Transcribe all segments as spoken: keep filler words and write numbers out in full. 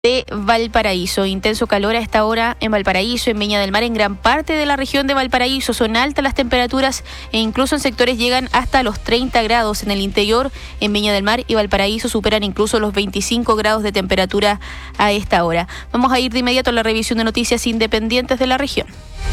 de Valparaíso. Intenso calor a esta hora en Valparaíso, en Viña del Mar, en gran parte de la región de Valparaíso. Son altas las temperaturas e incluso en sectores llegan hasta los treinta grados. En el interior, en Viña del Mar y Valparaíso, superan incluso los veinticinco grados de temperatura a esta hora. Vamos a ir de inmediato a la revisión de noticias independientes de la región.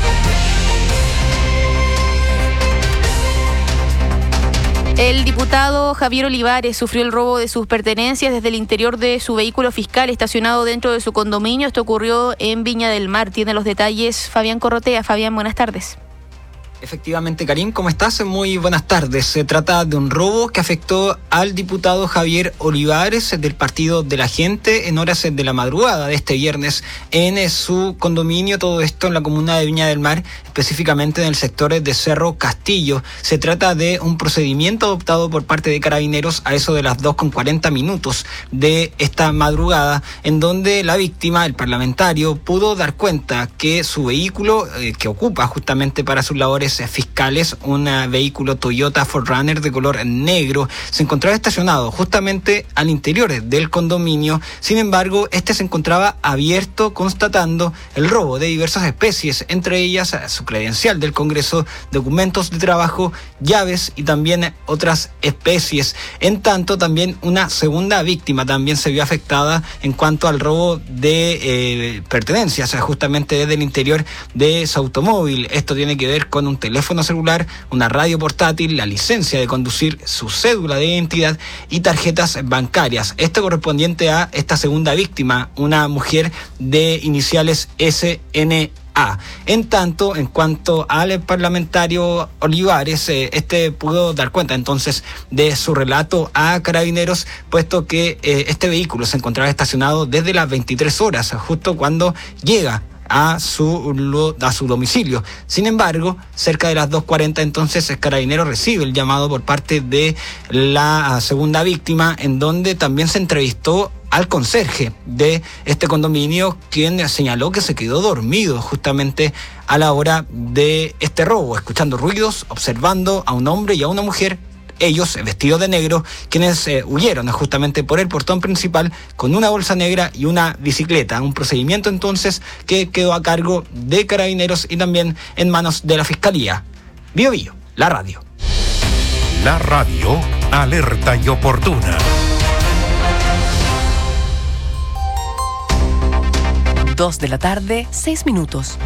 El diputado Javier Olivares sufrió el robo de sus pertenencias desde el interior de su vehículo fiscal estacionado dentro de su condominio. Esto ocurrió en Viña del Mar. Tiene los detalles Fabián Corrotea. Fabián, buenas tardes. Efectivamente, Karim, ¿cómo estás? Muy buenas tardes. Se trata de un robo que afectó al diputado Javier Olivares del Partido de la Gente en horas de la madrugada de este viernes en su condominio, todo esto en la comuna de Viña del Mar, específicamente en el sector de Cerro Castillo. Se trata de un procedimiento adoptado por parte de Carabineros a eso de las dos con cuarenta minutos de esta madrugada, en donde la víctima, el parlamentario, pudo dar cuenta que su vehículo, eh, que ocupa justamente para sus labores fiscales, un vehículo Toyota cuatro runner de color negro, se encontraba estacionado justamente al interior del condominio. Sin embargo, este se encontraba abierto, constatando el robo de diversas especies, entre ellas su credencial del Congreso, documentos de trabajo, llaves y también otras especies. En tanto, también una segunda víctima también se vio afectada en cuanto al robo de eh, pertenencias, justamente desde el interior de su automóvil. Esto tiene que ver con un teléfono celular, una radio portátil, la licencia de conducir, su cédula de identidad y tarjetas bancarias. Esto correspondiente a esta segunda víctima, una mujer de iniciales S N A. En tanto, en cuanto al parlamentario Olivares, eh, este pudo dar cuenta entonces de su relato a Carabineros, puesto que eh, este vehículo se encontraba estacionado desde las veintitrés horas, justo cuando llega a su, a su domicilio. Sin embargo, cerca de las dos cuarenta entonces Carabineros recibe el llamado por parte de la segunda víctima, en donde también se entrevistó al conserje de este condominio, quien señaló que se quedó dormido justamente a la hora de este robo, escuchando ruidos, observando a un hombre y a una mujer, ellos vestidos de negro, quienes eh, huyeron justamente por el portón principal con una bolsa negra y una bicicleta. Un procedimiento entonces que quedó a cargo de Carabineros y también en manos de la Fiscalía. Bio Bio, la radio. La radio, alerta y oportuna. Dos de la tarde, seis minutos.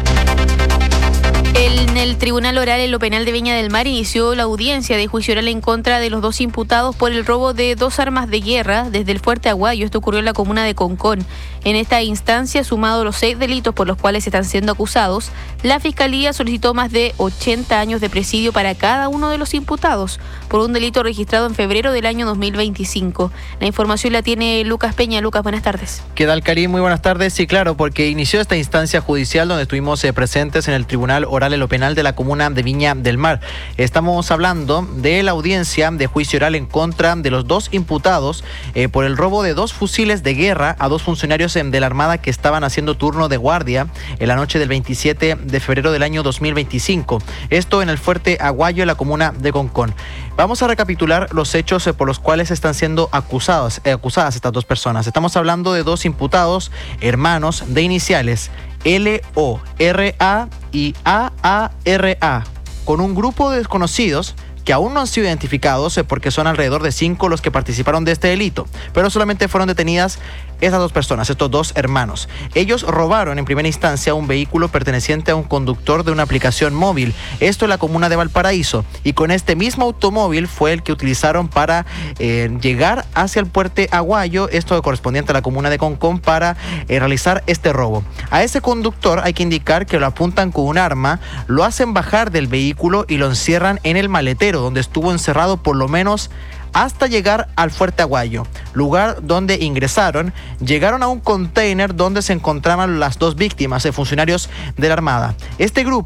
En el Tribunal Oral en lo Penal de Viña del Mar inició la audiencia de juicio oral en contra de los dos imputados por el robo de dos armas de guerra desde el Fuerte Aguayo. Esto ocurrió en la comuna de Concón. En esta instancia, sumado los seis delitos por los cuales están siendo acusados, la Fiscalía solicitó más de ochenta años de presidio para cada uno de los imputados por un delito registrado en febrero del año dos mil veinticinco. La información la tiene Lucas Peña. Lucas, buenas tardes. ¿Qué tal, Karim? Muy buenas tardes. Sí, claro, porque inició esta instancia judicial donde estuvimos eh, presentes en el Tribunal Oral en lo Penal de la comuna de Viña del Mar. Estamos hablando de la audiencia de juicio oral en contra de los dos imputados eh, por el robo de dos fusiles de guerra a dos funcionarios de la Armada que estaban haciendo turno de guardia en la noche del veintisiete de febrero del año dos mil veinticinco. Esto en el Fuerte Aguayo, en la comuna de Concón. Vamos a recapitular los hechos eh, por los cuales están siendo acusados, eh, acusadas estas dos personas. Estamos hablando de dos imputados, hermanos de iniciales L O R A y A A R A, con un grupo de desconocidos que aún no han sido identificados porque son alrededor de cinco los que participaron de este delito, pero solamente fueron detenidas esas dos personas, estos dos hermanos. Ellos robaron en primera instancia un vehículo perteneciente a un conductor de una aplicación móvil, esto en la comuna de Valparaíso, y con este mismo automóvil fue el que utilizaron para eh, llegar hacia el Puerto Aguayo, esto correspondiente a la comuna de Concón, para eh, realizar este robo. A ese conductor hay que indicar que lo apuntan con un arma, lo hacen bajar del vehículo y lo encierran en el maletero, donde estuvo encerrado por lo menos hasta llegar al Fuerte Aguayo, lugar donde ingresaron. Llegaron a un container donde se encontraban las dos víctimas de funcionarios de la Armada. Este grupo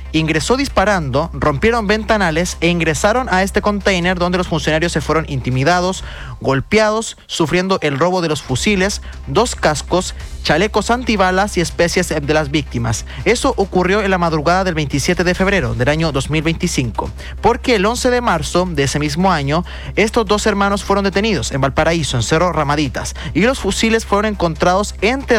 ingresó disparando, rompieron ventanales e ingresaron a este container donde los funcionarios se fueron intimidados, golpeados, sufriendo el robo de los fusiles, dos cascos, chalecos antibalas y especies de las víctimas. Eso ocurrió en la madrugada del veintisiete de febrero del año dos mil veinticinco, porque el once de marzo de ese mismo año, estos dos hermanos fueron detenidos en Valparaíso, en Cerro Ramaditas, y los fusiles fueron encontrados entre